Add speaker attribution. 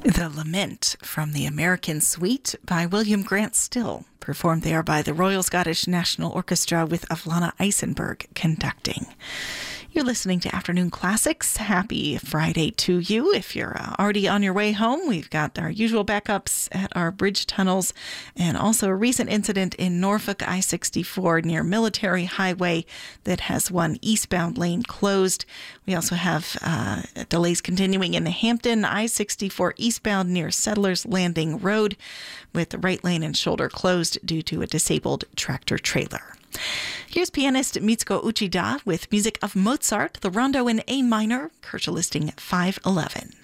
Speaker 1: The Lament from the American Suite by William Grant Still, performed there by the Royal Scottish National Orchestra with Avlana Eisenberg conducting. You're listening to Afternoon Classics. Happy Friday to you. If you're already on your way home, we've got our usual backups at our bridge tunnels and also a recent incident in Norfolk I-64 near Military Highway that has one eastbound lane closed. We also have delays continuing in the Hampton I-64 eastbound near Settlers Landing Road with the right lane and shoulder closed due to a disabled tractor trailer. Here's pianist Mitsuko Uchida with music of Mozart, the Rondo in A minor, Kürzel listing 511.